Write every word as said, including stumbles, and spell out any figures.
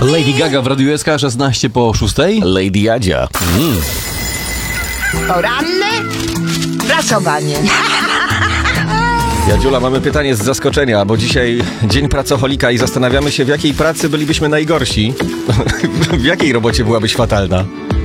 Lady Gaga w Radiu S K, szesnaście po szóstej. Lady Jadzia. Mm. Poranne pracowanie. Jadziula, mamy pytanie z zaskoczenia, bo dzisiaj dzień pracoholika i zastanawiamy się, w jakiej pracy bylibyśmy najgorsi. W jakiej robocie byłabyś fatalna?